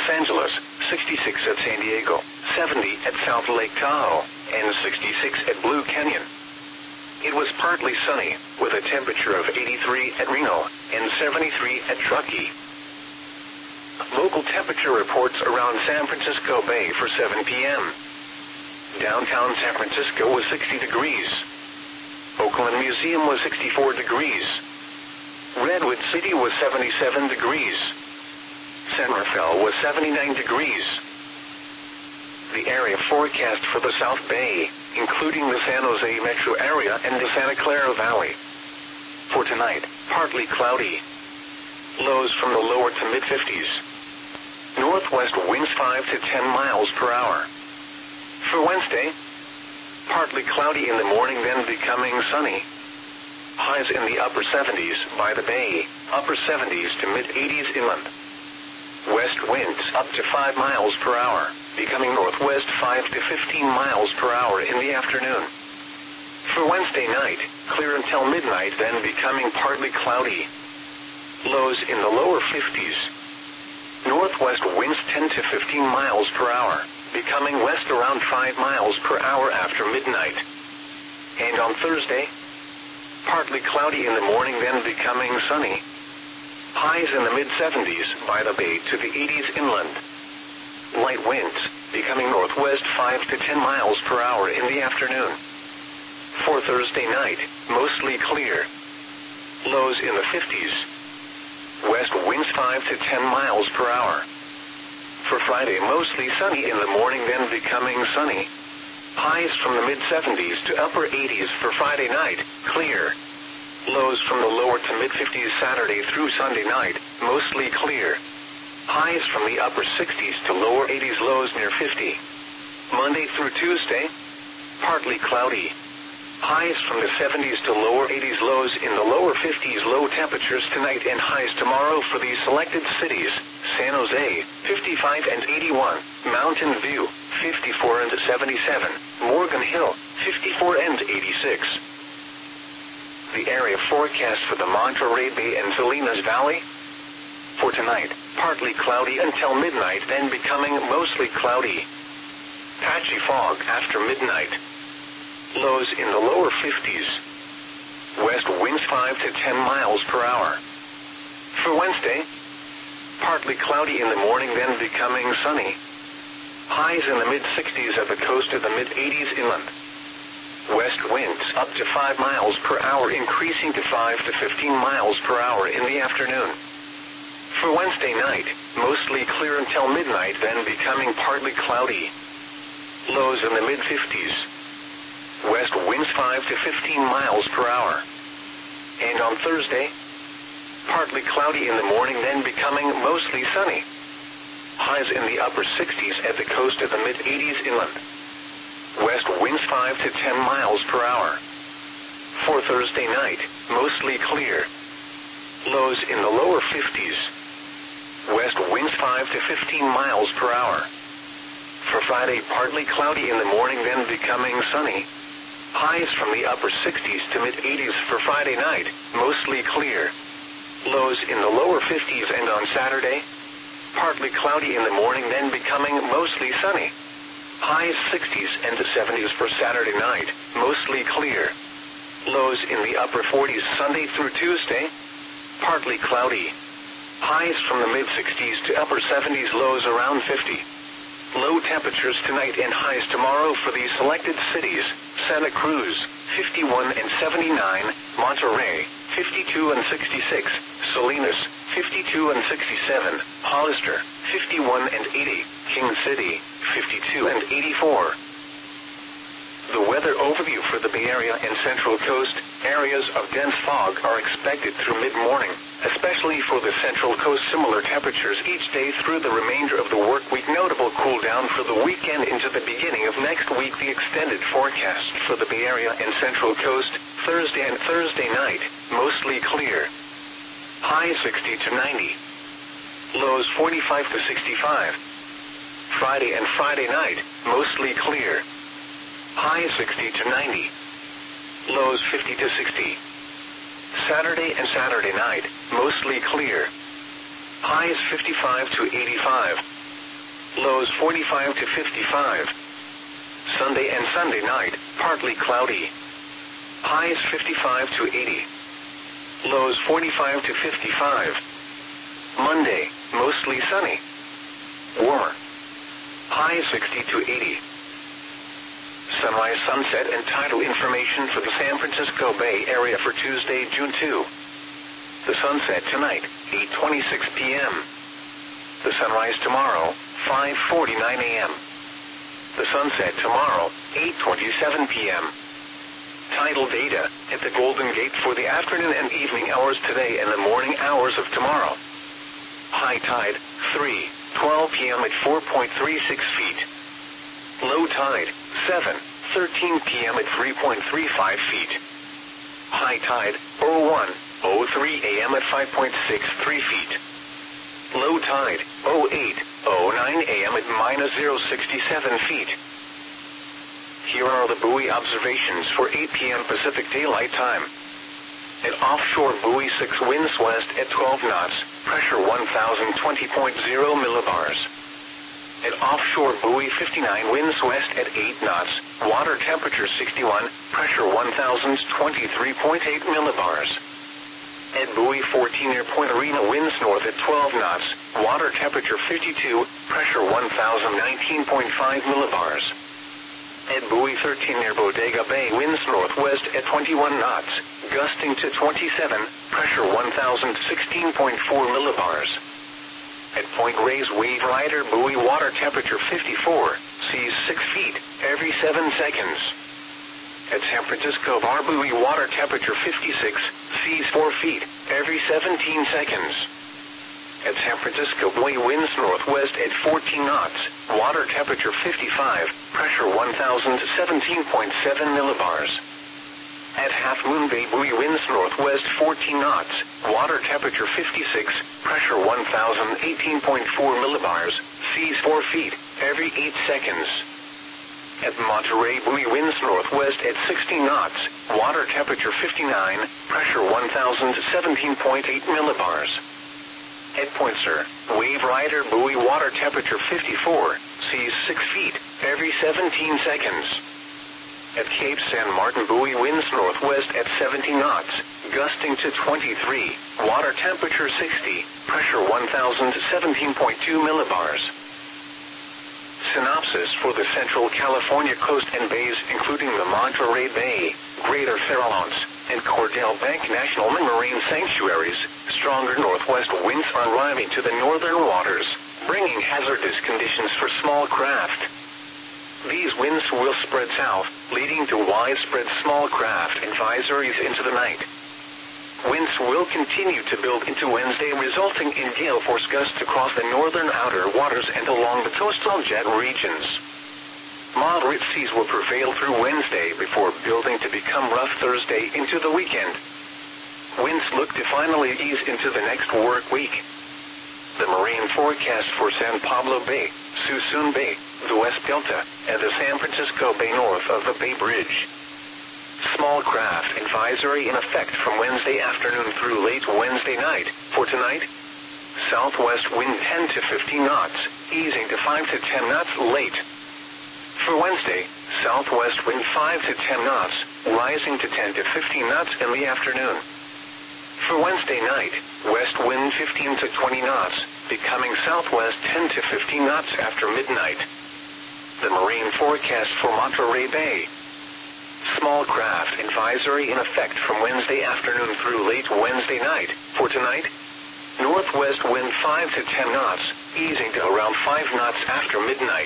Los Angeles, 66 at San Diego, 70 at South Lake Tahoe, and 66 at Blue Canyon. It was partly sunny, with a temperature of 83 at Reno and 73 at Truckee. Local temperature reports around San Francisco Bay for 7 p.m. Downtown San Francisco was 60 degrees. Oakland Museum was 64 degrees. Redwood City was 77 degrees. San Rafael was 79 degrees. The area forecast for the South Bay, including the San Jose metro area and the Santa Clara Valley. For tonight, partly cloudy. Lows from the lower to mid-50s. Northwest winds 5 to 10 miles per hour. For Wednesday, partly cloudy in the morning, then becoming sunny. Highs in the upper 70s by the bay, upper 70s to mid-80s inland. West winds up to 5 miles per hour, becoming northwest 5 to 15 miles per hour in the afternoon. For Wednesday night, clear until midnight, then becoming partly cloudy. Lows in the lower 50s. Northwest winds 10 to 15 miles per hour, becoming west around 5 miles per hour after midnight. And on Thursday, partly cloudy in the morning, then becoming sunny. Highs in the mid-70s by the bay to the 80s inland. Light winds, becoming northwest 5 to 10 miles per hour in the afternoon. For Thursday night, mostly clear. Lows in the 50s. West winds 5 to 10 miles per hour. For Friday, mostly sunny in the morning, then becoming sunny. Highs from the mid-70s to upper 80s for Friday night, clear. Lows from the lower to mid-50s Saturday through Sunday night, mostly clear. Highs from the upper 60s to lower 80s, lows near 50. Monday through Tuesday, partly cloudy. Highs from the 70s to lower 80s, lows in the lower 50s. Low temperatures tonight and highs tomorrow for these selected cities: San Jose, 55 and 81, Mountain View, 54 and 77, Morgan Hill, 54 and 86. The area forecast for the Monterey Bay and Salinas Valley. For tonight, partly cloudy until midnight, then becoming mostly cloudy. Patchy fog after midnight. Lows in the lower 50s. West winds 5 to 10 miles per hour. For Wednesday, partly cloudy in the morning, then becoming sunny. Highs in the mid-60s at the coast to the mid-80s inland. West winds up to 5 miles per hour, increasing to 5 to 15 miles per hour in the afternoon. For Wednesday night, mostly clear until midnight, then becoming partly cloudy. Lows in the mid-50s. West winds 5 to 15 miles per hour. And on Thursday, partly cloudy in the morning, then becoming mostly sunny. Highs in the upper 60s at the coast to the mid-80s inland. West winds 5 to 10 miles per hour. For Thursday night, mostly clear. Lows in the lower 50s. West winds 5 to 15 miles per hour. For Friday, partly cloudy in the morning, then becoming sunny. Highs from the upper 60s to mid-80s for Friday night, mostly clear. Lows in the lower 50s, and on Saturday, partly cloudy in the morning, then becoming mostly sunny. Highs 60s and 70s for Saturday night, mostly clear. Lows in the upper 40s Sunday through Tuesday, partly cloudy. Highs from the mid-60s to upper 70s, lows around 50. Low temperatures tonight and highs tomorrow for these selected cities: Santa Cruz, 51 and 79, Monterey, 52 and 66, Salinas, 52 and 67, Hollister, 51 and 80, King City, 52 and 84. The weather overview for the Bay Area and Central Coast: areas of dense fog are expected through mid-morning, especially for the Central Coast. Similar temperatures each day through the remainder of the work week. Notable cool down for the weekend into the beginning of next week. The extended forecast for the Bay Area and Central Coast: Thursday and Thursday night, mostly clear. Highs 60 to 90. Lows 45 to 65. Friday and Friday night, mostly clear. Highs 60 to 90. Lows 50 to 60. Saturday and Saturday night, mostly clear. Highs 55 to 85. lows 45 to 55. Sunday and Sunday night, partly cloudy. Highs 55 to 80. Lows 45 to 55. Monday, mostly sunny. Warmer. High 60 to 80. Sunrise, sunset, and tidal information for the San Francisco Bay Area for Tuesday, June 2. The sunset tonight, 8:26 p.m. The sunrise tomorrow, 5:49 a.m. The sunset tomorrow, 8:27 p.m. Tidal data at the Golden Gate for the afternoon and evening hours today and the morning hours of tomorrow. High tide, 3:12 p.m. at 4.36 feet. Low tide, 7:13 p.m. at 3.35 feet. High tide, 01:03 a.m. at 5.63 feet. Low tide, 08:09 a.m. at -0.67 feet. Here are the buoy observations for 8 p.m. Pacific Daylight Time. At offshore buoy 6, winds west at 12 knots, pressure 1020.0 millibars. At offshore buoy 59, winds west at 8 knots, water temperature 61, pressure 1023.8 millibars. At buoy 14 near Point Arena, winds north at 12 knots, water temperature 52, pressure 1019.5 millibars. At buoy 13 near Bodega Bay, winds northwest at 21 knots, gusting to 27, pressure 1016.4 millibars. At Point Reyes Wave Rider buoy, water temperature 54, seas 6 feet every 7 seconds. At San Francisco Bar buoy, water temperature 56, seas 4 feet every 17 seconds. At San Francisco buoy, winds northwest at 14 knots, water temperature 55, pressure 1017.7 millibars. At Half Moon Bay buoy, winds northwest 14 knots, water temperature 56, pressure 1018.4 millibars, seas 4 feet every 8 seconds. At Monterey buoy, winds northwest at 16 knots, water temperature 59, pressure 1017.8 millibars. At Point Sur, Wave Rider buoy, water temperature 54, seas 6 feet every 17 seconds. At Cape San Martin buoy, winds northwest at 17 knots, gusting to 23, water temperature 60, pressure 1017.2 millibars. Synopsis for the Central California coast and bays, including the Monterey Bay, Greater Farallones, and Cordell Bank National Marine Sanctuaries. Stronger northwest winds are arriving to the northern waters, bringing hazardous conditions for small craft. These winds will spread south, leading to widespread small craft advisories into the night. Winds will continue to build into Wednesday, resulting in gale force gusts across the northern outer waters and along the coastal jet regions. Moderate seas will prevail through Wednesday before building to become rough Thursday into the weekend. Winds look to finally ease into the next work week. The marine forecast for San Pablo Bay, Suisun Bay, the West Delta, and the San Francisco Bay north of the Bay Bridge. Small craft advisory in effect from Wednesday afternoon through late Wednesday night. For tonight, southwest wind 10 to 15 knots, easing to 5 to 10 knots late. For Wednesday, southwest wind 5 to 10 knots, rising to 10 to 15 knots in the afternoon. For Wednesday night, west wind 15 to 20 knots, becoming southwest 10 to 15 knots after midnight. The marine forecast for Monterey Bay. Small craft advisory in effect from Wednesday afternoon through late Wednesday night. For tonight, northwest wind 5 to 10 knots, easing to around 5 knots after midnight.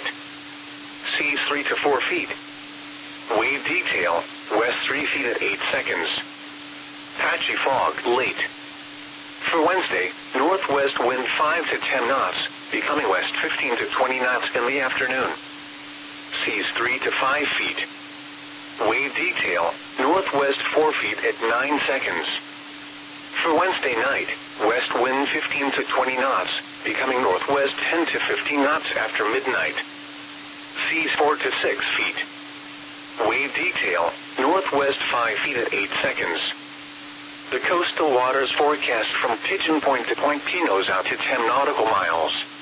Seas 3 to 4 feet. Wave detail, west 3 feet at 8 seconds. Patchy fog late. For Wednesday, northwest wind 5 to 10 knots, becoming west 15 to 20 knots in the afternoon. Seas 3 to 5 feet. Wave detail, northwest 4 feet at 9 seconds. For Wednesday night, west wind 15 to 20 knots, becoming northwest 10 to 15 knots after midnight. Seas 4 to 6 feet. Wave detail, northwest 5 feet at 8 seconds. The coastal waters forecast from Pigeon Point to Point Pinos out to 10 nautical miles.